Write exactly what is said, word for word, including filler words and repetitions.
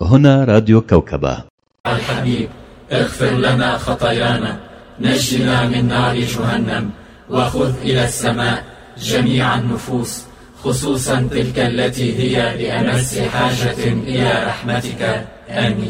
هنا راديو كوكبة. الحبيب اغفر لنا خطايانا، نجنا من نار جهنم، وخذ إلى السماء جميع النفوس، خصوصا تلك التي هي بأمس حاجة إلى رحمتك. آمين.